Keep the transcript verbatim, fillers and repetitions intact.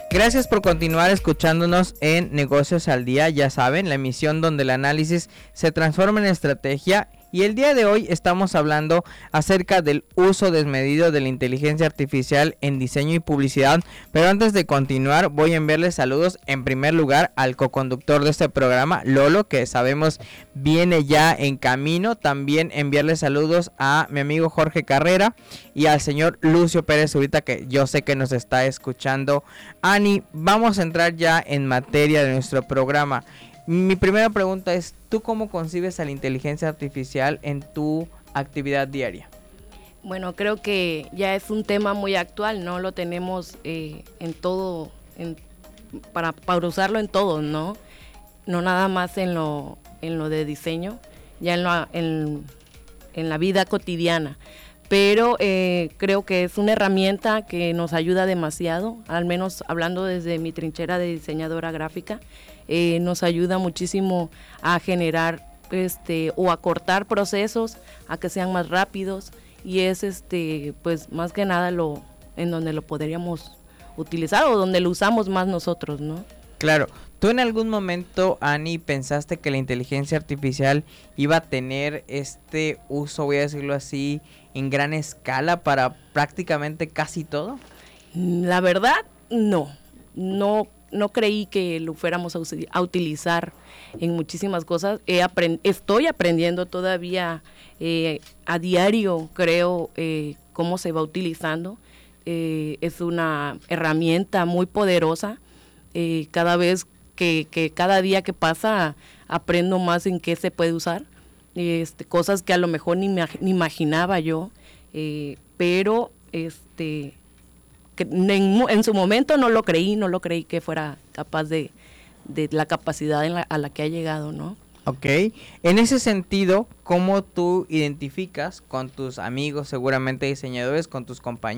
Gracias por continuar escuchándonos en Negocios al Día. Ya saben, la emisión donde el análisis se transforma en estrategia. Y el día de hoy estamos hablando acerca del uso desmedido de la inteligencia artificial en diseño y publicidad. Pero antes de continuar, voy a enviarles saludos en primer lugar al coconductor de este programa, Lolo, que sabemos viene ya en camino. También enviarles saludos a mi amigo Jorge Carrera y al señor Lucio Pérez Zurita, que yo sé que nos está escuchando. Ani, vamos a entrar ya en materia de nuestro programa. Mi primera pregunta es, ¿tú cómo concibes a la inteligencia artificial en tu actividad diaria? Bueno, creo que ya es un tema muy actual, ¿no? Lo tenemos eh, en todo, en, para, para usarlo en todo, ¿no? No nada más en lo, en lo de diseño, ya en, lo, en, en la vida cotidiana. Pero eh, creo que es una herramienta que nos ayuda demasiado, al menos hablando desde mi trinchera de diseñadora gráfica. Eh, nos ayuda muchísimo a generar este o a cortar procesos, a que sean más rápidos, y es este pues más que nada lo en donde lo podríamos utilizar o donde lo usamos más nosotros, ¿no? Claro. ¿Tú en algún momento, Ani, pensaste que la inteligencia artificial iba a tener este uso, voy a decirlo así, en gran escala para prácticamente casi todo? La verdad, no. No no creí que lo fuéramos a, us- a utilizar en muchísimas cosas. He aprend- estoy aprendiendo todavía eh, a diario, creo, eh, cómo se va utilizando. Eh, es una herramienta muy poderosa. Eh, cada vez que, que cada día que pasa aprendo más en qué se puede usar. Este, cosas que a lo mejor ni, me, ni imaginaba yo, eh, pero este que en, en su momento no lo creí, no lo creí que fuera capaz de, de la capacidad en la, a la que ha llegado, ¿no? Ok, en ese sentido, ¿cómo tú identificas con tus amigos, seguramente diseñadores, con tus compañeros,